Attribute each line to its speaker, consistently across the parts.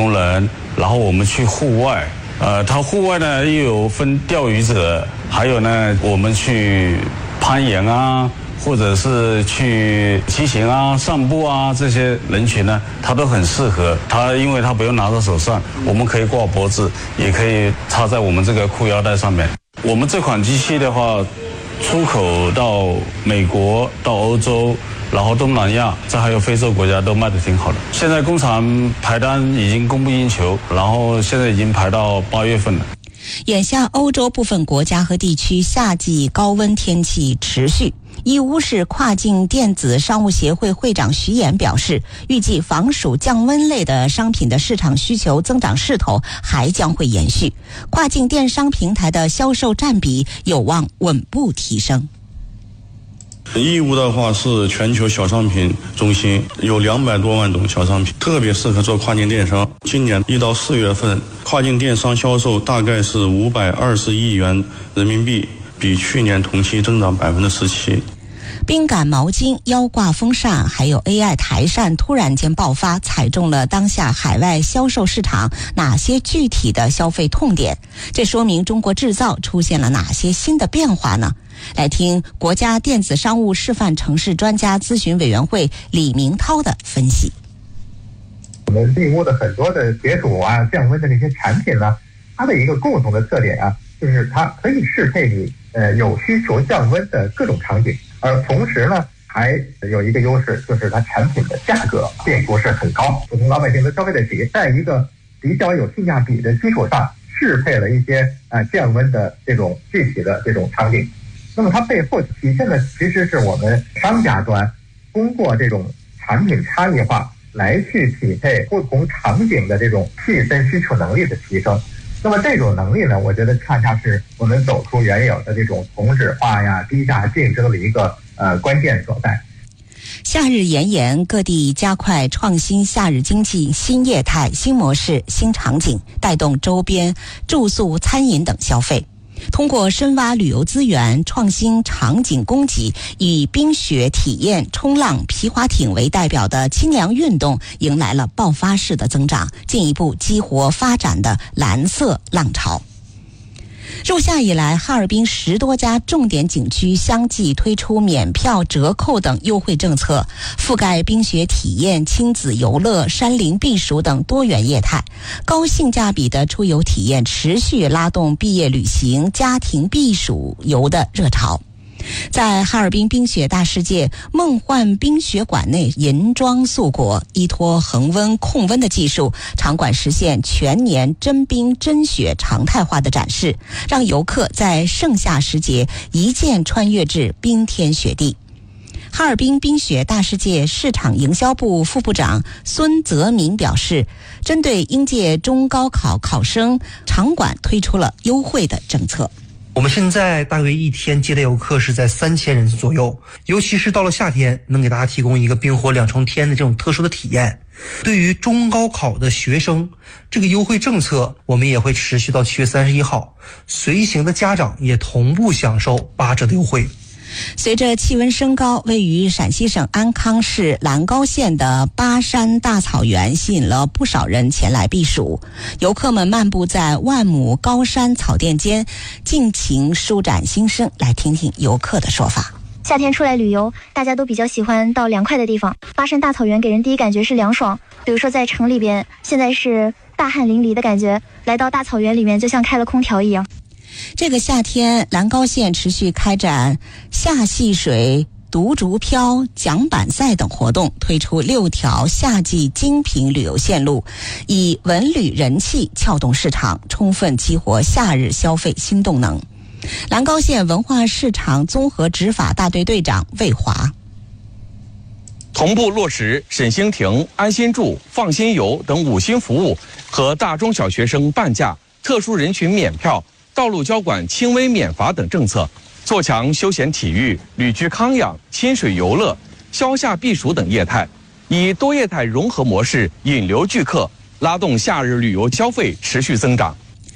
Speaker 1: 工人，然后我们去户外，它户外呢又有分钓鱼者，还有呢我们去攀岩啊，或者是去骑行啊、散步啊，这些人群呢，它都很适合。它因为它不用拿在手上，我们可以挂脖子，也可以插在我们这个裤腰带上面。我们这款机器的话，出口到美国、到欧洲，然后东南亚，这还有非洲国家都卖得挺好的。现在工厂排单已经供不应求，然后现在已经排到8月份了。
Speaker 2: 眼下欧洲部分国家和地区夏季高温天气持续。义乌市跨境电子商务协会会长徐岩表示，预计防暑降温类的商品的市场需求增长势头还将会延续，跨境电商平台的销售占比有望稳步提升。
Speaker 3: 义乌的话是全球小商品中心，有200多万种小商品，特别适合做跨境电商。今年1到4月份，跨境电商销售大概是520亿元人民币，比去年同期增长17%。
Speaker 2: 冰感毛巾、腰挂风扇还有 AI 台扇突然间爆发，踩中了当下海外销售市场哪些具体的消费痛点？这说明中国制造出现了哪些新的变化呢？来听国家电子商务示范城市专家咨询委员会李明涛的分析。
Speaker 4: 我们义乌的很多的解暑啊、降温的这些产品呢，它的一个共同的特点啊，就是它可以适配你有需求降温的各种场景，而同时呢，还有一个优势，就是它产品的价格并不是很高，普通老百姓都消费得起，在一个比较有性价比的基础上，适配了一些降温的这种具体的这种场景。那么它背后体现的其实是我们商家端通过这种产品差异化来去匹配不同场景的这种细分需求能力的提升。那么这种能力呢，我觉得恰恰是我们走出原有的这种同质化呀、低价竞争的一个关键所在。
Speaker 2: 夏日炎炎，各地加快创新夏日经济新业态、新模式、新场景，带动周边住宿、餐饮等消费。通过深挖旅游资源、创新场景供给，以冰雪体验、冲浪、皮划艇为代表的清凉运动迎来了爆发式的增长，进一步激活发展的蓝色浪潮。入夏以来，哈尔滨10多家重点景区相继推出免票、折扣等优惠政策，覆盖冰雪体验、亲子游乐、山林避暑等多元业态。高性价比的出游体验持续拉动毕业旅行、家庭避暑游的热潮。在哈尔滨冰雪大世界梦幻冰雪馆内银装素裹，依托恒温控温的技术，场馆实现全年真冰真雪常态化的展示，让游客在盛夏时节一键穿越至冰天雪地。哈尔滨冰雪大世界市场营销部副部长孙泽民表示，针对应届中高考考生，场馆推出了优惠的政策。
Speaker 5: 我们现在大约一天接待游客是在3000人左右，尤其是到了夏天，能给大家提供一个冰火2重天的这种特殊的体验。对于中高考的学生，这个优惠政策我们也会持续到7月31号，随行的家长也同步享受8折的优惠。
Speaker 2: 随着气温升高，位于陕西省安康市兰高县的巴山大草原吸引了不少人前来避暑。游客们漫步在万亩高山草甸间，尽情舒展心声。来听听游客的说法。
Speaker 6: 夏天出来旅游，大家都比较喜欢到凉快的地方。巴山大草原给人第一感觉是凉爽，比如说在城里边，现在是大汗淋漓的感觉，来到大草原里面就像开了空调一样。
Speaker 2: 这个夏天，兰高县持续开展夏戏水、独竹漂、桨板赛等活动，推出6条夏季精品旅游线路，以文旅人气撬动市场，充分激活夏日消费新动能。兰高县文化市场综合执法大队队长魏华。
Speaker 7: 同步落实沈星亭、安心住、放心游等5星服务和大中小学生半价、特殊人群免票、道路交管轻微免罚等政策，做强休闲体育、旅居康养、亲水游乐、消夏避暑等业态，以多业态融合模式引流聚客，拉动夏日旅游消费持续增长。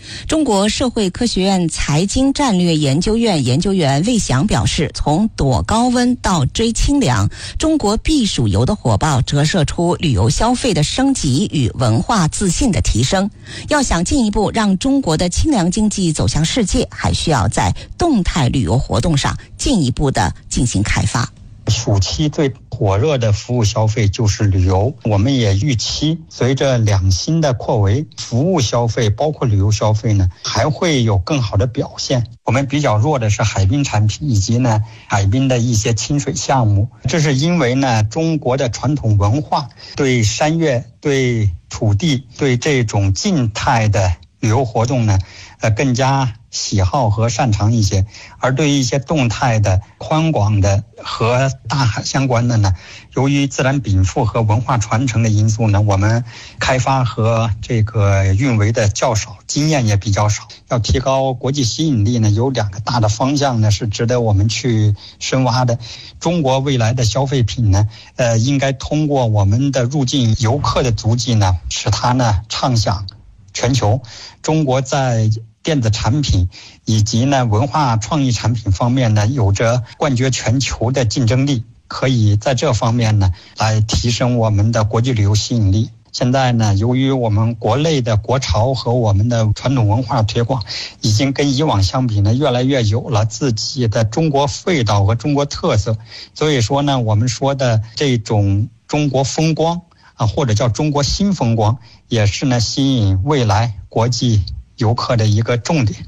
Speaker 2: 中国社会科学院财经战略研究院研究员魏翔表示，从躲高温到追清凉，中国避暑游的火爆折射出旅游消费的升级与文化自信的提升。要想进一步让中国的清凉经济走向世界，还需要在动态旅游活动上进一步的进行开发。
Speaker 8: 暑期最火热的服务消费就是旅游，我们也预期随着两新的扩围，服务消费包括旅游消费呢还会有更好的表现。我们比较弱的是海滨产品以及呢海滨的一些亲水项目，这是因为呢中国的传统文化对山岳、对土地、对这种静态的旅游活动呢更加喜好和擅长一些，而对一些动态的宽广的和大海相关的呢，由于自然禀赋和文化传承的因素呢，我们开发和这个运维的较少，经验也比较少。要提高国际吸引力呢，有2个大的方向呢是值得我们去深挖的。中国未来的消费品呢应该通过我们的入境游客的足迹呢，使它呢畅响全球。中国在电子产品以及呢文化创意产品方面呢，有着冠绝全球的竞争力，可以在这方面呢来提升我们的国际旅游吸引力。现在呢，由于我们国内的国潮和我们的传统文化推广已经跟以往相比呢，越来越有了自己的中国味道和中国特色，所以说呢，我们说的这种中国风光或者叫中国新风光，也是呢吸引未来国际游客的一个重点。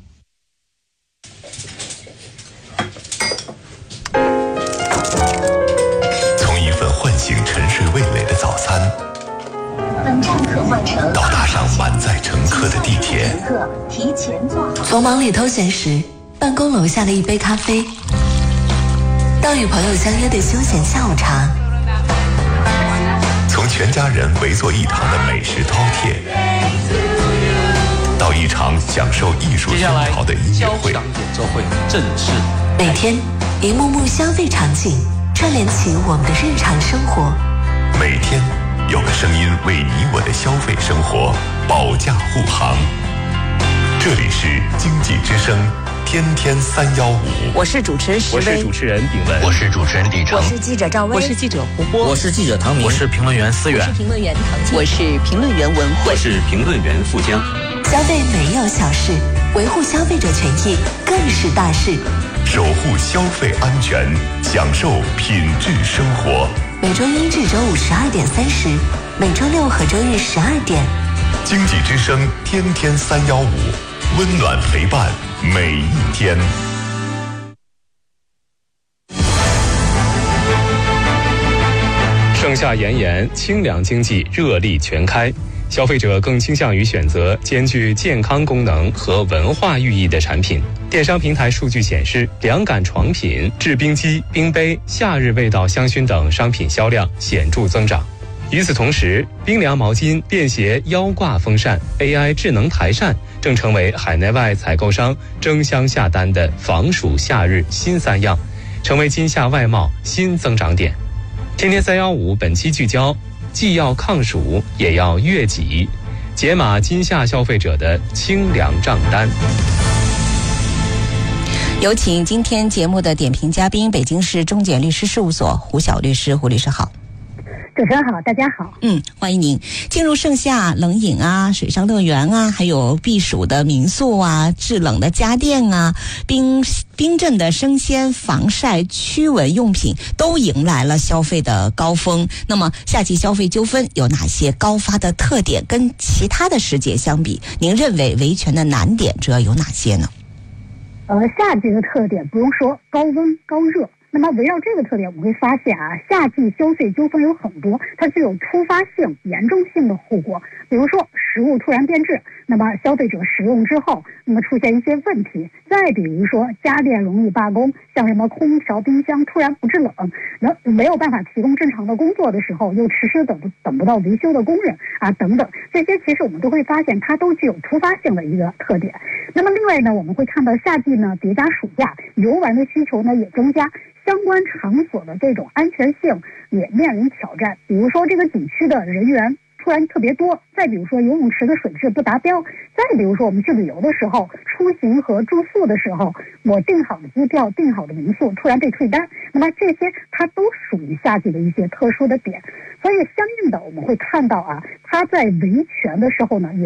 Speaker 9: 从一份唤醒沉睡味蕾的早餐，到搭上满载乘客的地铁，
Speaker 10: 从忙里偷闲时办公楼下的一杯咖啡，到与朋友相约的休闲下午茶，
Speaker 9: 从全家人围坐一堂的美食饕餮，到一场享受艺术熏陶的音乐会，
Speaker 11: 演奏会正式。
Speaker 10: 每天一幕幕消费场景串联起我们的日常生活，
Speaker 9: 每天有个声音为你我的消费生活保驾护航。这里是经济之声天天315，
Speaker 2: 我是主持人石威，
Speaker 11: 我是主持人炳文，
Speaker 12: 我是主持人李成，
Speaker 2: 我是记者赵薇，
Speaker 13: 我是记者胡波，
Speaker 12: 我是记者唐明，
Speaker 14: 我是评论员思远，
Speaker 13: 我是评论员唐静，
Speaker 15: 我是评论员文慧，
Speaker 16: 我是评论员富江。
Speaker 10: 消费没有小事，维护消费者权益更是大事。
Speaker 9: 守护消费安全，享受品质生活。
Speaker 10: 每周1至周512点30，每周6和周日12点。
Speaker 9: 经济之声天天315，温暖陪伴每一天。
Speaker 7: 盛夏炎炎，清凉经济热力全开，消费者更倾向于选择兼具健康功能和文化寓意的产品。电商平台数据显示，凉感床品、制冰机、冰杯、夏日味道香薰等商品销量显著增长。与此同时，冰凉毛巾、便携腰挂风扇、AI 智能台扇正成为海内外采购商争相下单的防暑夏日新3样，成为今夏外贸新增长点。天天315本期聚焦，既要抗暑也要悦己，解码今夏消费者的清凉账单。
Speaker 2: 有请今天节目的点评嘉宾，北京市中检律师事务所胡晓律师。胡律师好。
Speaker 17: 主持人好，大家好。
Speaker 2: 欢迎您。进入盛夏，冷饮啊、水上乐园啊，还有避暑的民宿啊、制冷的家电啊、冰镇的生鲜、防晒、驱蚊用品都迎来了消费的高峰。那么夏季消费纠纷有哪些高发的特点？跟其他的时节相比，您认为维权的难点主要有哪些呢？
Speaker 17: 夏季的特点不用说，高温高热。那么围绕这个特点，我们会发现夏季消费纠纷有很多，它具有突发性、严重性的后果。比如说食物突然变质，那么消费者食用之后，那么出现一些问题。再比如说家电容易罢工，像什么空调、冰箱突然不制冷，没有办法提供正常的工作的时候，又迟迟等不到维修的工人等等，这些其实我们都会发现它都具有突发性的一个特点。那么另外呢，我们会看到夏季呢叠加暑假，游玩的需求呢也增加，相关场所的这种安全性也面临挑战。比如说这个景区的人员突然特别多，再比如说游泳池的水质不达标，再比如说我们去旅游的时候，出行和住宿的时候，我订好的机票、订好的民宿突然被退单，那么这些它都属于夏季的一些特殊的点。所以相应的我们会看到啊，它在维权的时候呢，也